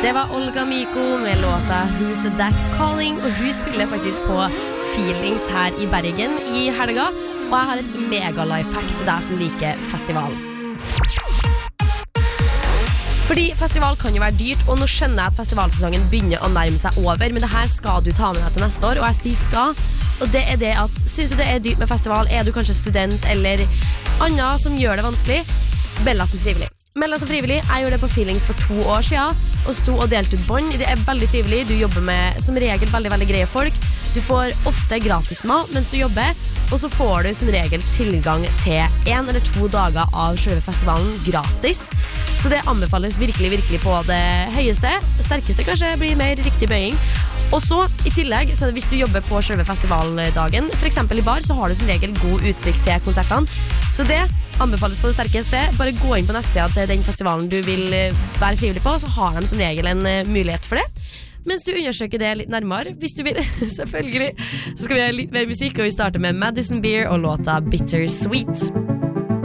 Det var Olga Miko med låta Who's That Calling, og hun spiller faktisk på Feelings her i Bergen i helga, og jeg har et mega-life-hack til deg som liker festival. Fordi festival kan jo være dyrt, og nå skjønner jeg at festivalsesongen begynner å nærme seg over, men det her skal du ta med deg til neste år, og jeg sier skal, og det er det at, synes du det er dyrt med festival, er du kanskje student eller Anna som gjør det vanskelig, meld deg som frivillig. Meld deg som frivillig, jeg gjorde det på Feelings for 2 år siden, og sto og delte ut bånd. Det er veldig trivelig, du jobber med som regel veldig greie folk, du får ofte gratis mat mens du jobber, og så får du som regel tilgang til 1 eller 2 dager av selve festivalen gratis. Så det anbefales virkelig på det høyeste, sterkeste kanskje blir mer riktig bøying. Og så i tillegg, så hvis du jobber på selve festivaldagen, for eksempel i bar, så har du som regel god utsikt til konsertene. Så det anbefales på det sterkeste. Bare gå inn på nettsida til den festivalen du vil være frivillig på, så har de som regel en mulighet for det. Mens du undersøker det litt nærmere, hvis du vil, selvfølgelig, så skal vi ha litt mer musikk, og vi starter med Madison Beer og låta Bittersweet.